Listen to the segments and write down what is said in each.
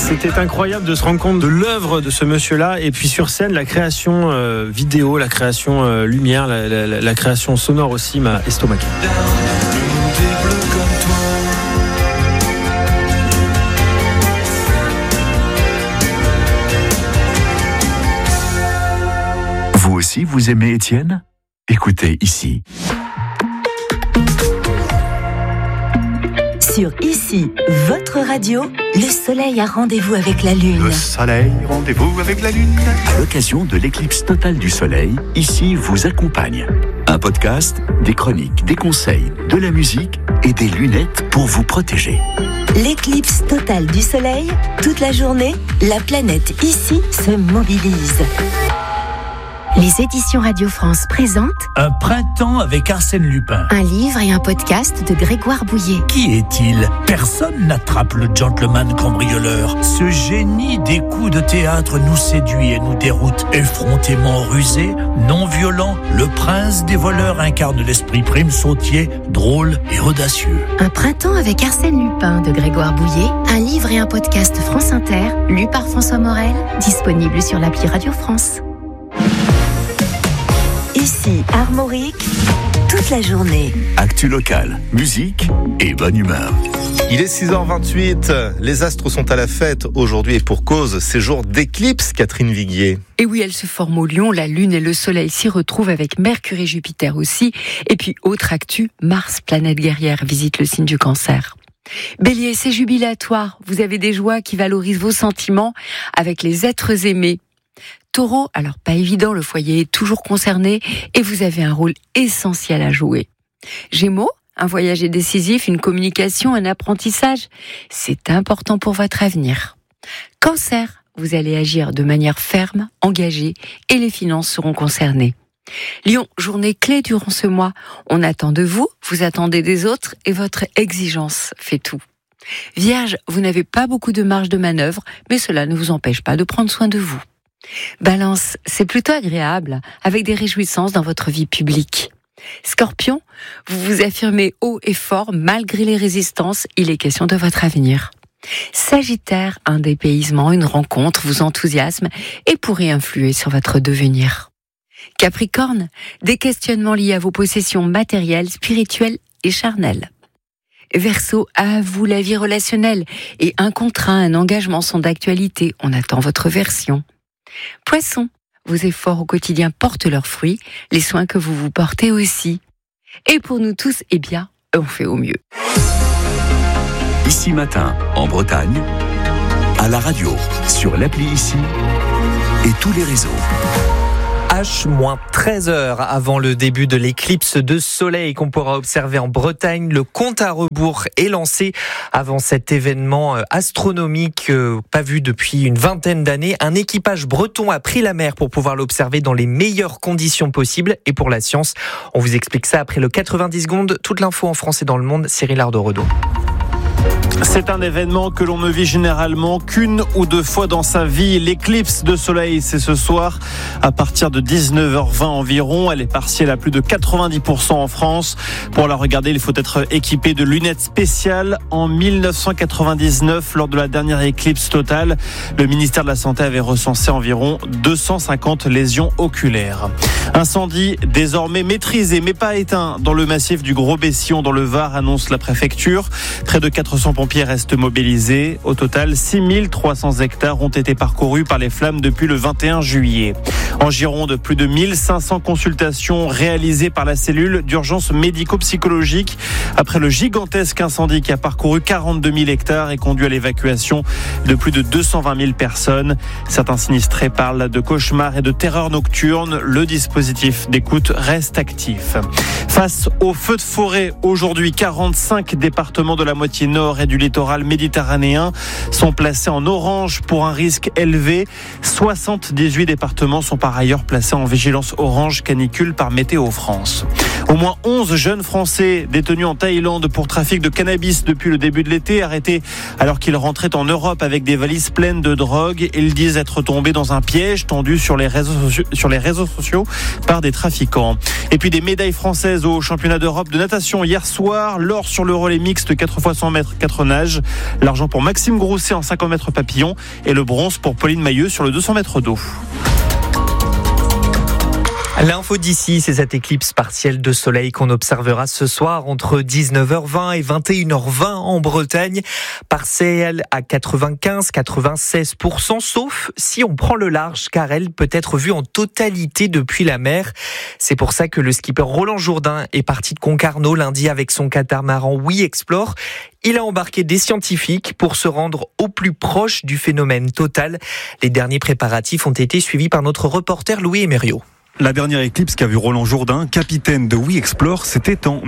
C'était incroyable de se rendre compte de l'œuvre de ce monsieur-là. Et puis sur scène, la création vidéo, la création lumière, la création sonore aussi m'a estomaqué. Vous aussi, vous aimez Étienne ? Écoutez ici. Sur Ici, votre radio, le soleil a rendez-vous avec la lune. Le soleil, rendez-vous avec la lune. À l'occasion de l'éclipse totale du soleil, Ici vous accompagne. Un podcast, des chroniques, des conseils, de la musique et des lunettes pour vous protéger. L'éclipse totale du soleil, toute la journée, la planète Ici se mobilise. Les éditions Radio France présentent Un printemps avec Arsène Lupin. un livre et un podcast de Grégoire Bouillet. Qui est-il ? Personne n'attrape le gentleman cambrioleur. Ce génie des coups de théâtre nous séduit et nous déroute. Effrontément rusé, non violent, le prince des voleurs incarne l'esprit prime sautier, drôle et audacieux. Un printemps avec Arsène Lupin de Grégoire Bouillet, un livre et un podcast France Inter, lu par François Morel, disponible sur l'appli Radio France. Ici, Armorique, toute la journée. Actu locale, musique et bonne humeur. Il est 6h28, les astres sont à la fête aujourd'hui et pour cause, c'est jour d'éclipse, Catherine Viguier. Et oui, elle se forme au Lion, la Lune et le Soleil s'y retrouvent avec Mercure et Jupiter aussi. Et puis, autre actu, Mars, planète guerrière, visite le signe du Cancer. Bélier, c'est jubilatoire, vous avez des joies qui valorisent vos sentiments avec les êtres aimés. Taureau, alors pas évident, le foyer est toujours concerné et vous avez un rôle essentiel à jouer. Gémeaux, un voyage est décisif, une communication, un apprentissage, c'est important pour votre avenir. Cancer, vous allez agir de manière ferme, engagée et les finances seront concernées. Lion, journée clé durant ce mois, on attend de vous, vous attendez des autres et votre exigence fait tout. Vierge, vous n'avez pas beaucoup de marge de manœuvre, mais cela ne vous empêche pas de prendre soin de vous. Balance, c'est plutôt agréable, avec des réjouissances dans votre vie publique. Scorpion, vous vous affirmez haut et fort, malgré les résistances, il est question de votre avenir. Sagittaire, un dépaysement, une rencontre vous enthousiasme et pourrait influer sur votre devenir. Capricorne, des questionnements liés à vos possessions matérielles, spirituelles et charnelles. Verseau, à vous la vie relationnelle et un contrat, un engagement sont d'actualité, on attend votre version. Poisson, vos efforts au quotidien portent leurs fruits, les soins que vous vous portez aussi. Et pour nous tous, eh bien, on fait au mieux. Ici matin, en Bretagne, à la radio, sur l'appli Ici et tous les réseaux. H-13h avant le début de l'éclipse de soleil qu'on pourra observer en Bretagne. Le compte à rebours est lancé avant cet événement astronomique pas vu depuis une vingtaine d'années. Un équipage breton a pris la mer pour pouvoir l'observer dans les meilleures conditions possibles. Et pour la science, on vous explique ça après le 90 secondes. Toute l'info en français dans le monde, Cyril Ardo-Redo. C'est un événement que l'on ne vit généralement qu'une ou deux fois dans sa vie. L'éclipse de soleil, c'est ce soir à partir de 19h20 environ. Elle est partielle à plus de 90% en France. Pour la regarder, il faut être équipé de lunettes spéciales. En 1999, lors de la dernière éclipse totale, le ministère de la Santé avait recensé environ 250 lésions oculaires. Incendie désormais maîtrisé mais pas éteint dans le massif du Gros-Bessillon dans le Var, annonce la préfecture. Près de 400 pompiers restent mobilisés. Au total, 6300 hectares ont été parcourus par les flammes depuis le 21 juillet. En Gironde, plus de 1500 consultations réalisées par la cellule d'urgence médico-psychologique après le gigantesque incendie qui a parcouru 42 000 hectares et conduit à l'évacuation de plus de 220 000 personnes. Certains sinistrés parlent de cauchemars et de terreur nocturne. Le dispositif d'écoute reste actif. Face aux feux de forêt, aujourd'hui, 45 départements de la moitié nord et du littoral méditerranéen sont placés en orange pour un risque élevé. 78 départements sont par ailleurs placés en vigilance orange canicule par Météo France. Au moins 11 jeunes Français détenus en Thaïlande pour trafic de cannabis depuis le début de l'été, arrêtés alors qu'ils rentraient en Europe avec des valises pleines de drogue. Ils disent être tombés dans un piège tendu sur les réseaux sociaux par des trafiquants. Et puis des médailles françaises au championnat d'Europe de natation hier soir. L'or sur le relais mixte 4x100 mètres, 4 nage. L'argent pour Maxime Grousset en 50 mètres papillon et le bronze pour Pauline Mailleux sur le 200 mètres d'eau. L'info d'ici, c'est cette éclipse partielle de soleil qu'on observera ce soir entre 19h20 et 21h20 en Bretagne. Partielle à 95-96%, sauf si on prend le large, car elle peut être vue en totalité depuis la mer. C'est pour ça que le skipper Roland Jourdain est parti de Concarneau lundi avec son catamaran WeExplore. Il a embarqué des scientifiques pour se rendre au plus proche du phénomène total. Les derniers préparatifs ont été suivis par notre reporter Louis Emerio. La dernière éclipse qu'a vu Roland Jourdain, capitaine de WeExplore, c'était en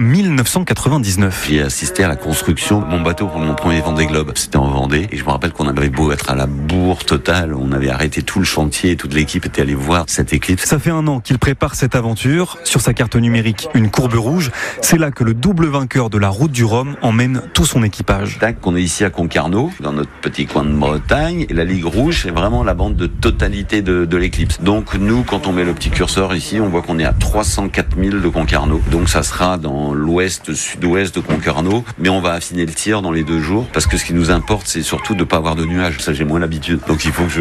1999. J'ai assisté à la construction de mon bateau pour mon premier Vendée Globe. C'était en Vendée et je me rappelle qu'on avait beau être à la bourre totale, on avait arrêté tout le chantier, toute l'équipe était allée voir cette éclipse. Ça fait 1 an qu'il prépare cette aventure. Sur sa carte numérique, une courbe rouge. C'est là que le double vainqueur de la route du Rhum emmène tout son équipage. Tac, on est ici à Concarneau, dans notre petit coin de Bretagne, et la ligne rouge, c'est vraiment la bande de totalité de l'éclipse. Donc nous, quand on met le petit curseur ici, on voit qu'on est à 304 000 de Concarneau. Donc ça sera dans l'ouest-sud-ouest de Concarneau, mais on va affiner le tir dans les 2 jours, parce que ce qui nous importe, c'est surtout de ne pas avoir de nuages. Ça, j'ai moins l'habitude. Donc il faut que je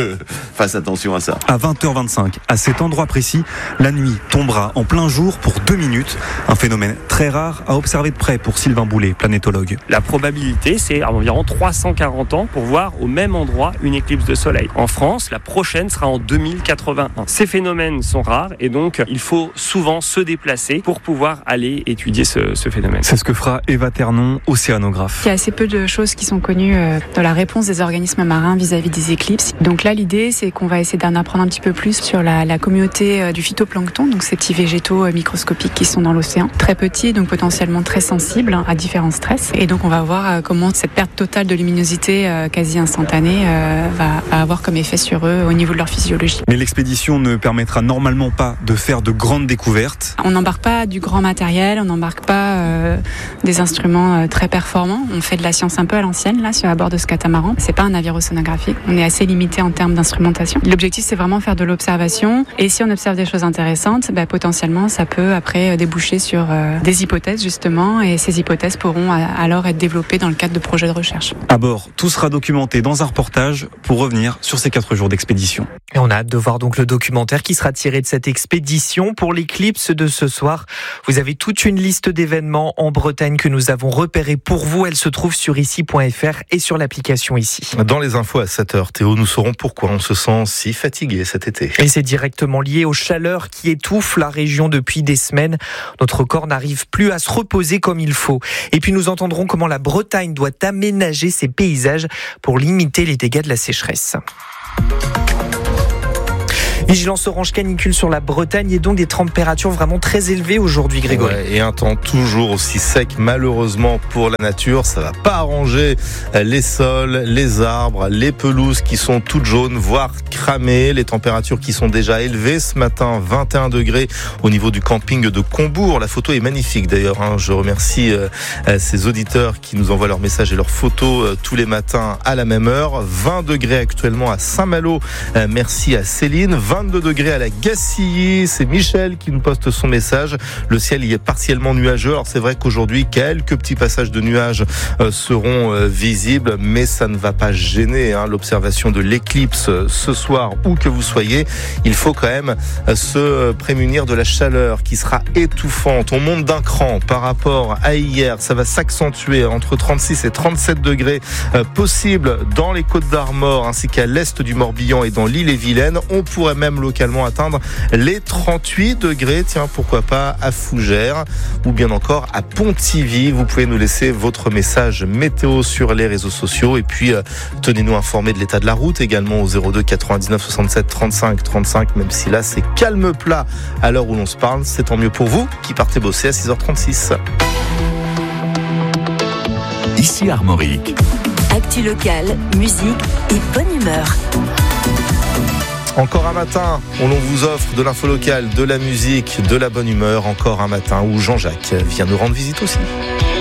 fasse attention à ça. À 20h25, à cet endroit précis, la nuit tombera en plein jour pour 2 minutes. Un phénomène très rare à observer de près pour Sylvain Boulet, planétologue. La probabilité, c'est à environ 340 ans pour voir au même endroit une éclipse de soleil. En France, la prochaine sera en 2081. Ces phénomènes sont rares et donc il faut souvent se déplacer pour pouvoir aller étudier ce phénomène. C'est ce que fera Eva Ternon, océanographe. Il y a assez peu de choses qui sont connues dans la réponse des organismes marins vis-à-vis des éclipses. Donc là, l'idée, c'est qu'on va essayer d'en apprendre un petit peu plus sur la communauté du phytoplancton, donc ces petits végétaux microscopiques qui sont dans l'océan. Très petits, donc potentiellement très sensibles à différents stress. Et donc on va voir comment cette perte totale de luminosité quasi instantanée va avoir comme effet sur eux au niveau de leur physiologie. Mais l'expédition ne permettra normalement pas de faire de grandes découvertes. On n'embarque pas du grand matériel, on n'embarque pas des instruments très performants. On fait de la science un peu à l'ancienne là à bord de ce catamaran. C'est pas un navire océanographique. On est assez limité en termes d'instrumentation. L'objectif, c'est vraiment faire de l'observation. Et si on observe des choses intéressantes, potentiellement ça peut après déboucher sur des hypothèses justement. Et ces hypothèses pourront alors être développées dans le cadre de projets de recherche. À bord, tout sera documenté dans un reportage pour revenir sur ces 4 jours d'expédition. Et on a hâte de voir donc le documentaire qui sera tiré de cette expédition. Pour l'éclipse de ce soir, vous avez toute une liste d'événements en Bretagne que nous avons repérés pour vous. Elle se trouve sur ici.fr et sur l'application Ici. Dans les infos à 7h, Théo, nous saurons pourquoi on se sent si fatigué cet été. Et c'est directement lié aux chaleurs qui étouffent la région depuis des semaines. Notre corps n'arrive plus à se reposer comme il faut. Et puis nous entendrons comment la Bretagne doit aménager ses paysages pour limiter les dégâts de la sécheresse. Vigilance orange canicule sur la Bretagne et donc des températures vraiment très élevées aujourd'hui, Grégory. Ouais, et un temps toujours aussi sec, malheureusement pour la nature. Ça va pas arranger les sols, les arbres, les pelouses qui sont toutes jaunes, voire cramées. Les températures qui sont déjà élevées ce matin, 21 degrés au niveau du camping de Combourg. La photo est magnifique d'ailleurs. Je remercie ces auditeurs qui nous envoient leurs messages et leurs photos tous les matins à la même heure. 20 degrés actuellement à Saint-Malo. Merci à Céline. 22 degrés à la Gacilly, c'est Michel qui nous poste son message. Le ciel y est partiellement nuageux. Alors c'est vrai qu'aujourd'hui, quelques petits passages de nuages seront visibles, mais ça ne va pas gêner l'observation de l'éclipse ce soir, où que vous soyez. Il faut quand même se prémunir de la chaleur qui sera étouffante. On monte d'un cran par rapport à hier. Ça va s'accentuer entre 36 et 37 degrés possibles dans les Côtes-d'Armor ainsi qu'à l'est du Morbihan et dans l'Ille-et-Vilaine. On pourrait même localement atteindre les 38 degrés. Tiens, pourquoi pas à Fougères ou bien encore à Pontivy. Vous pouvez nous laisser votre message météo sur les réseaux sociaux et puis tenez-nous informés de l'état de la route également au 02 99 67 35 35. Même si là c'est calme plat à l'heure où l'on se parle, c'est tant mieux pour vous qui partez bosser à 6h36. Ici Armorique. Actu locale, musique et bonne humeur. Encore un matin où l'on vous offre de l'info locale, de la musique, de la bonne humeur. Encore un matin où Jean-Jacques vient nous rendre visite aussi.